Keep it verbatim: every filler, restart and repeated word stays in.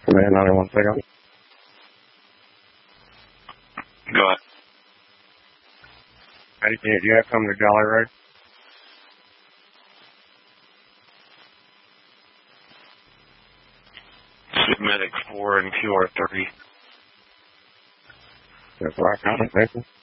Man, I don't want to take off. Go ahead. Hey, do you have something to Jolly Road? Medic four and Q R thirty. That's right, conversation.